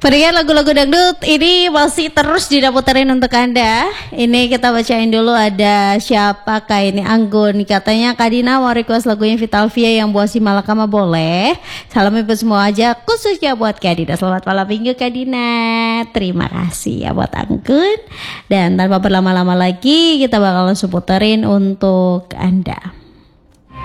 Peringat lagu-lagu dangdut ini masih terus diputerin untuk Anda. Ini kita bacain dulu, ada siapakah ini? Anggun, katanya Kak Dina mau request lagunya Vital Via yang buat si Malakama boleh. Salam ibu semua aja, khususnya buat Kak Dina. Selamat malam minggu Kak Dina. Terima kasih ya buat Anggun. Dan tanpa berlama-lama lagi kita bakal langsung puterin untuk Anda.